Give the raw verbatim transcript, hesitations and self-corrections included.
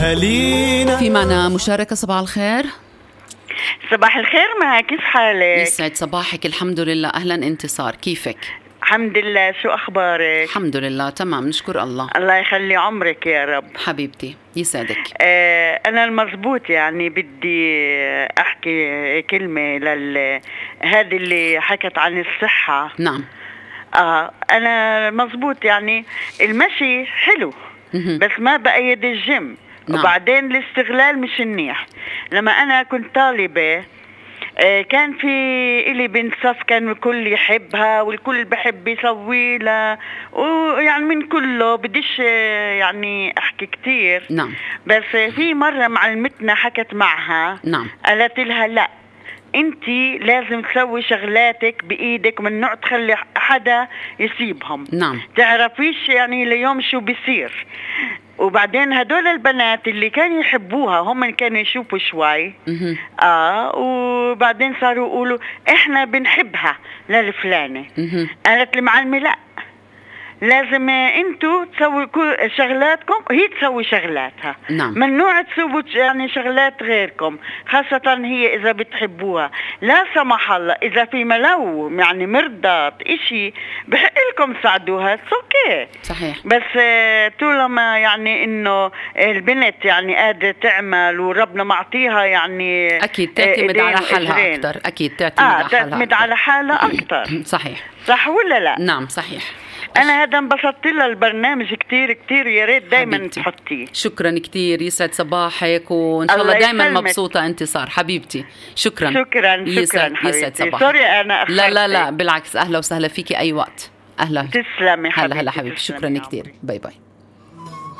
في معنا مشاركة. صباح الخير. صباح الخير، معك كيف حالك؟ يسعد صباحك. الحمد لله. أهلا انتصار، كيفك؟ الحمد لله، شو أخبارك؟ الحمد لله تمام، نشكر الله. الله يخلي عمرك يا رب حبيبتي، يسعدك. آه أنا المزبوط يعني بدي أحكي كلمة لل هذه اللي حكت عن الصحة. نعم. آه أنا مزبوط يعني المشي حلو بس ما بأيد الجيم. نعم. وبعدين الاستغلال مش منيح. لما أنا كنت طالبة كان في إلي بنت صف كان الكل يحبها والكل بحب يسوي لها ويعني من كله بديش يعني أحكي كتير. نعم. بس في مرة معلمتنا حكت معها. نعم. قالت لها لا، انتي لازم تسوي شغلاتك بإيدك، ممنوع تخلي حدا يسيبهم. نعم. تعرفيش يعني اليوم شو بيصير. وبعدين هدول البنات اللي كانوا يحبوها هم كانوا يشوفوا شوي اه وبعدين صاروا يقولوا احنا بنحبها للفلانة. قالت المعلمة لا، لازم انتوا تسوي شغلاتكم وهي تسوي شغلاتها. نعم. ممنوع تسووا يعني شغلات غيركم، خاصة هي إذا بتحبوها. لا سمح الله إذا في ملو يعني مرضت إشي بحق لكم تساعدوها. اوكي صحيح. بس طولما يعني إنه البنت يعني قادرة تعمل وربنا معطيها يعني أكيد تعتمد على حالها أكتر. أكيد تعتمد آه على حالها تعتمد على حالها أكتر. صحيح. صح ولا لا؟ نعم صحيح. أنا هذا انبسطت لها البرنامج كتير كتير، يا ريت دايما تحطيه. شكرا كتير، يسعد صباحك وإن شاء الله دايما مبسوطة انتصار حبيبتي. شكرا شكرا يسعد شكرا يسعد حبيبتي. سوري أنا أخرتك. لا لا لا بالعكس، أهلا وسهلا فيكي أي وقت. أهلا. تسلمي حبيبتي. هلا هلا حبيبتي، شكرا كتير. باي باي.